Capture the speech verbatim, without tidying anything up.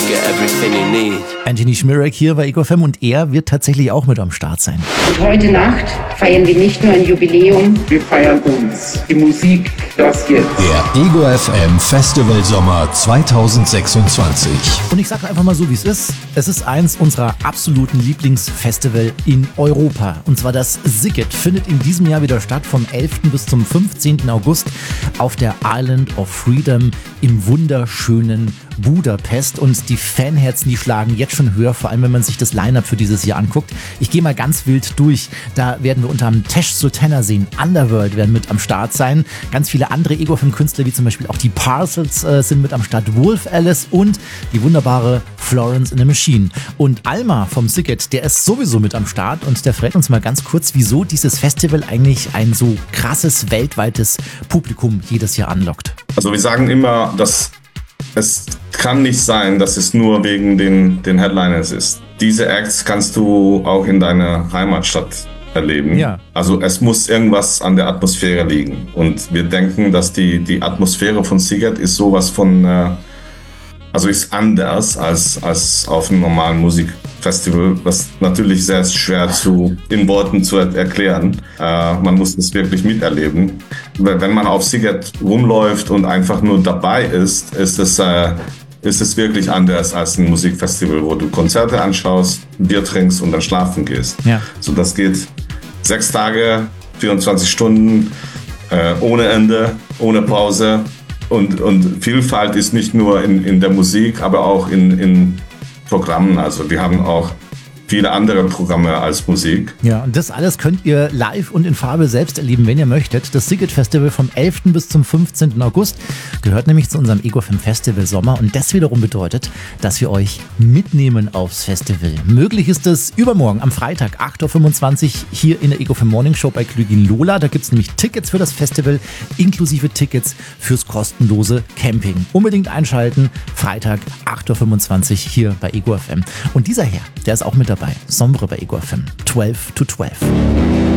get everything you need. Anthony Schmirek hier bei Ego F M und er wird tatsächlich auch mit am Start sein. Und heute Nacht feiern wir nicht nur ein Jubiläum, wir feiern uns. Die Musik, das jetzt. Der Ego F M Festival Sommer zweitausendsechsundzwanzig. Und ich sage einfach mal so, wie es ist. Es ist eins unserer absoluten Lieblingsfestival in Europa. Und zwar das Sziget findet in diesem Jahr wieder statt, vom elften bis zum fünfzehnten August auf der Island of Freedom im wunderschönen Budapest. Und die Fanherzen, die schlagen jetzt schon höher, vor allem wenn man sich das Line-Up für dieses Jahr anguckt. Ich gehe mal ganz wild durch. Da werden wir unter anderem Tesh Sultana sehen, Underworld werden mit am Start sein. Ganz viele andere Ego F M-Künstler, wie zum Beispiel auch die Parcels, äh, sind mit am Start. Wolf Alice und die wunderbare Florence in the Machine. Und Alma vom Sziget, der ist sowieso mit am Start und der verrät uns mal ganz kurz, wieso dieses Festival eigentlich ein so krasses weltweites Publikum jedes Jahr anlockt. Also wir sagen immer, dass es kann nicht sein, dass es nur wegen den, den Headliners ist. Diese Acts kannst du auch in deiner Heimatstadt erleben. Ja. Also es muss irgendwas an der Atmosphäre liegen. Und wir denken, dass die, die Atmosphäre von Sziget ist sowas von, äh, also ist anders als, als auf einem normalen Musikfestival, was natürlich sehr schwer zu, in Worten zu er- erklären. Äh, man muss das wirklich miterleben. Wenn man auf Sziget rumläuft und einfach nur dabei ist, ist es, äh, ist es wirklich anders als ein Musikfestival, wo du Konzerte anschaust, Bier trinkst und dann schlafen gehst. Ja. So, das geht sechs Tage, vierundzwanzig Stunden, äh, ohne Ende, ohne Pause. Und, und Vielfalt ist nicht nur in, in der Musik, aber auch in, in Programmen. Also wir haben auch viele andere Programme als Musik. Ja, und das alles könnt ihr live und in Farbe selbst erleben, wenn ihr möchtet. Das Sziget Festival vom elften bis zum fünfzehnten August gehört nämlich zu unserem Ego F M Festival Sommer und das wiederum bedeutet, dass wir euch mitnehmen aufs Festival. Möglich ist es übermorgen am Freitag, acht Uhr fünfundzwanzig hier in der Ego F M Morning Show bei Klügin Lola. Da gibt es nämlich Tickets für das Festival, inklusive Tickets fürs kostenlose Camping. Unbedingt einschalten, Freitag, acht Uhr fünfundzwanzig hier bei Ego F M. Und dieser Herr, der ist auch mit dabei. Sombre bei Ego F M. zwölf to zwölf.